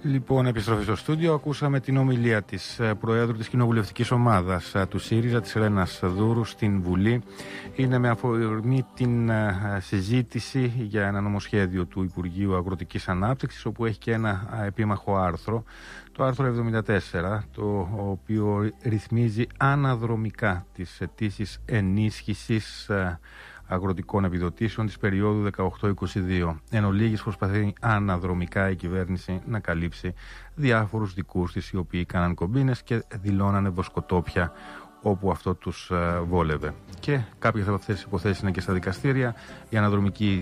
Λοιπόν, επιστροφή στο στούντιο. Ακούσαμε την ομιλία της Προέδρου της Κοινοβουλευτικής Ομάδας του ΣΥΡΙΖΑ, της Ρένας Δούρου, στην Βουλή. Είναι με αφορμή την συζήτηση για ένα νομοσχέδιο του Υπουργείου Αγροτικής Ανάπτυξης, όπου έχει και ένα επίμαχο άρθρο, το άρθρο 74, το οποίο ρυθμίζει αναδρομικά τις αιτήσεις ενίσχυσης αγροτικών επιδοτήσεων της περίοδου 18-22. Εν ολίγης προσπαθεί αναδρομικά η κυβέρνηση να καλύψει διάφορους δικούς της, οι οποίοι κάναν κομπίνες και δηλώνανε βοσκοτόπια όπου αυτό τους βόλευε. Και κάποιες από αυτές τις υποθέσεις είναι και στα δικαστήρια. Η αναδρομική